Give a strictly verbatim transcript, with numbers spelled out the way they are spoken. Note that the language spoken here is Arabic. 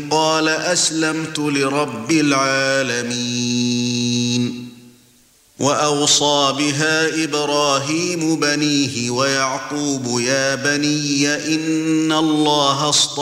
قال أسلمت لرب العالمين. وأوصى بها إبراهيم بنيه ويعقوب يا بني إن الله اصطفى